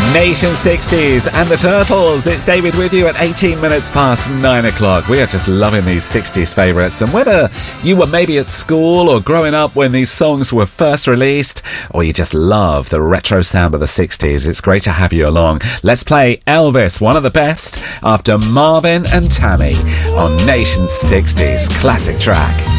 Nation 60s and the Turtles. It's David with you at 18 minutes past 9 o'clock. We are just loving these 60s favourites. And whether you were maybe at school or growing up when these songs were first released, or you just love the retro sound of the 60s, it's great to have you along. Let's play Elvis, one of the best, after Marvin and Tammy on Nation 60s classic track.